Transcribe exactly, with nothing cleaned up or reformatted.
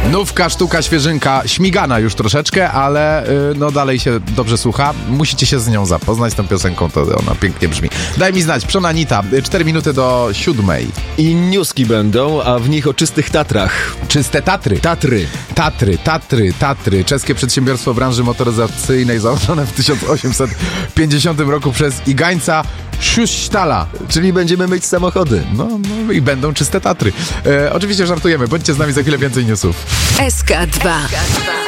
Nówka, sztuka, świeżynka, śmigana już troszeczkę, ale yy, no dalej się dobrze słucha. Musicie się z nią zapoznać, z tą piosenką, to ona pięknie brzmi. Daj mi znać, Przonanita, cztery minuty do siódmej. I newski będą, a w nich o czystych Tatrach. Czyste Tatry. Tatry. Tatry, Tatry, Tatry. Czeskie przedsiębiorstwo branży motoryzacyjnej założone w tysiąc osiemset pięćdziesiątym roku przez Igańca Schustala. Czyli będziemy myć samochody. No, no i będą czyste Tatry. E, oczywiście żartujemy, bądźcie z nami, za chwilę więcej newsów. S K dwa.